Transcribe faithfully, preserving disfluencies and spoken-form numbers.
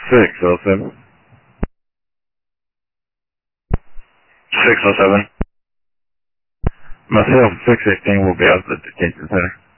six oh seven. six oh seven. Myself, six sixteen will be out at the detention center.